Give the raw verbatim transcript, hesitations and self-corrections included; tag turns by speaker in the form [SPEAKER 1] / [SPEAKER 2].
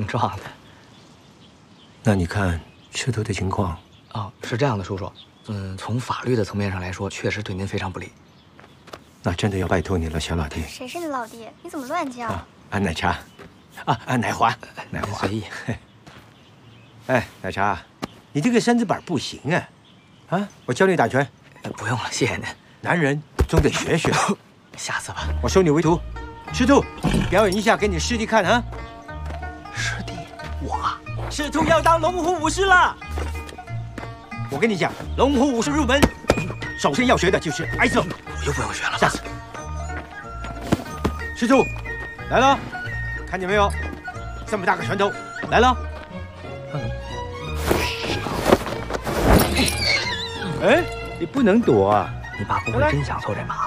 [SPEAKER 1] 壮的。
[SPEAKER 2] 那你看赤兔的情况？
[SPEAKER 1] 哦，是这样的，叔叔。嗯，从法律的层面上来说，确实对您非常不利。
[SPEAKER 2] 那真的要拜托你了，小老弟。
[SPEAKER 3] 谁是你老弟？你怎么乱叫？
[SPEAKER 2] 啊，啊奶茶，啊啊奶华，奶华。
[SPEAKER 1] 随意。
[SPEAKER 2] 哎，奶茶，你这个身子板不行啊！啊，我教你打拳。
[SPEAKER 1] 不用了，谢谢您。
[SPEAKER 2] 男人总得学学。
[SPEAKER 1] 下次吧。
[SPEAKER 2] 我收你为徒。赤兔，表演一下给你师弟看啊！
[SPEAKER 1] 师弟，我。
[SPEAKER 4] 赤兔要当龙虎武师了。
[SPEAKER 2] 我跟你讲，龙虎武术入门，首先要学的就是挨揍。
[SPEAKER 1] 我又不用学了。
[SPEAKER 2] 下次。赤兔，来了，看见没有？这么大个拳头，来了。
[SPEAKER 4] 哎，你不能躲啊！
[SPEAKER 1] 你爸不会真想凑这麻